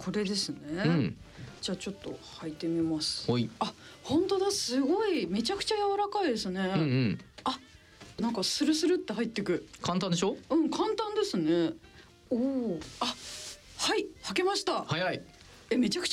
これですね、 うん、 じゃあちょっと履いてみます。 ほい。 あ、本当だ、すごいめちゃくちゃ柔らかいですね。 うんうん、 あ、なんかスルスルって入ってく。 簡単でしょ。 うん、簡単ですね。おお、あ、はい、履けました。 早い。 めちゃくちゃ